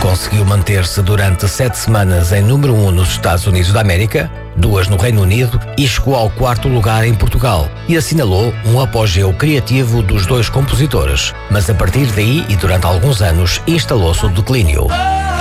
Conseguiu manter-se durante 7 semanas em número 1 nos Estados Unidos da América, 2 no Reino Unido e chegou ao 4º lugar em Portugal e assinalou um apogeu criativo dos dois compositores, mas a partir daí e durante alguns anos instalou-se o declínio.